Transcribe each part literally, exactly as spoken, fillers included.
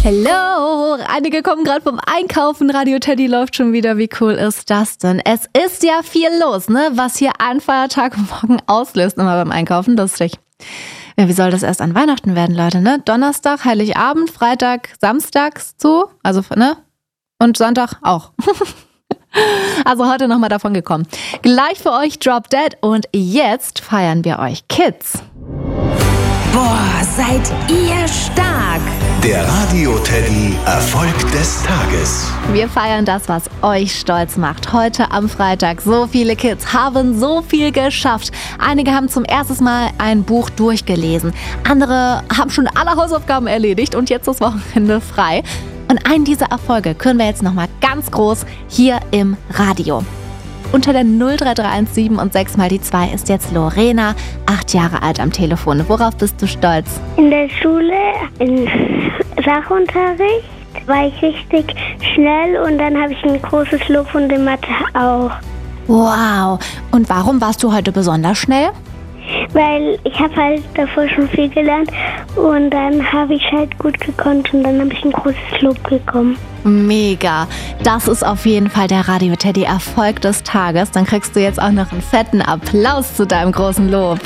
Hello! Einige kommen gerade vom Einkaufen. Radio Teddy läuft schon wieder. Wie cool ist das denn? Es ist ja viel los, ne? Was hier ein Feiertag morgen auslöst, immer beim Einkaufen. Lustig. Ja, wie soll das erst an Weihnachten werden, Leute, ne? Donnerstag, Heiligabend, Freitag, Samstags zu, also, ne? Und Sonntag auch. Also heute nochmal davon gekommen. Gleich für euch Drop Dead und jetzt feiern wir euch Kids. Boah, seid ihr stark! Der Radio Teddy Erfolg des Tages. Wir feiern das, was euch stolz macht. Heute am Freitag. So viele Kids haben so viel geschafft. Einige haben zum ersten Mal ein Buch durchgelesen. Andere haben schon alle Hausaufgaben erledigt und jetzt das Wochenende frei. Und einen dieser Erfolge können wir jetzt nochmal ganz groß hier im Radio. Unter der null drei drei eins sieben und sechs mal die zwei ist jetzt Lorena, acht Jahre alt, am Telefon. Worauf bist du stolz? In der Schule, im Sachunterricht, war ich richtig schnell und dann habe ich ein großes Lob und in Mathe auch. Wow! Und warum warst du heute besonders schnell? Weil ich habe halt davor schon viel gelernt und dann habe ich halt gut gekonnt und dann habe ich ein großes Lob bekommen. Mega! Das ist auf jeden Fall der Radio Teddy Erfolg des Tages. Dann kriegst du jetzt auch noch einen fetten Applaus zu deinem großen Lob.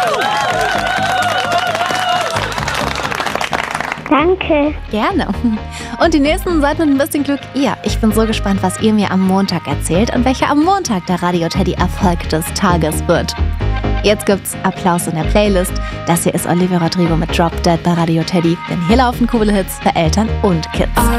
Danke. Gerne. Und die nächsten seid mit ein bisschen Glück ihr. Ich bin so gespannt, was ihr mir am Montag erzählt und welcher am Montag der Radio Teddy Erfolg des Tages wird. Jetzt gibt's Applaus in der Playlist. Das hier ist Olivia Rodrigo mit Drop Dead bei Radio Teddy. Denn hier laufen coole Hits für Eltern und Kids.